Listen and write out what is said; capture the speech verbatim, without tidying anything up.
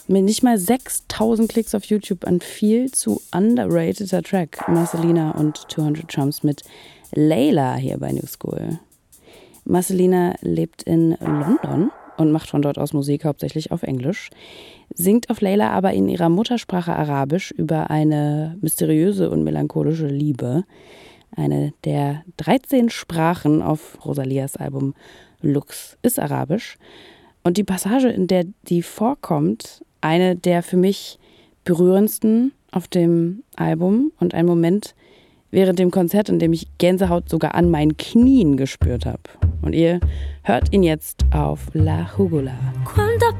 mit nicht mal sechstausend Klicks auf YouTube ein viel zu underrateder Track. Marcelina und zweihundert Trumps mit Layla hier bei New School. Marcelina lebt in London und macht von dort aus Musik hauptsächlich auf Englisch, singt auf Layla aber in ihrer Muttersprache Arabisch über eine mysteriöse und melancholische Liebe. Eine der dreizehn Sprachen auf Rosalias Album Lux ist Arabisch. Und die Passage, in der die vorkommt, eine der für mich berührendsten auf dem Album und ein Moment während dem Konzert, in dem ich Gänsehaut sogar an meinen Knien gespürt habe. Und ihr hört ihn jetzt auf La Jugula.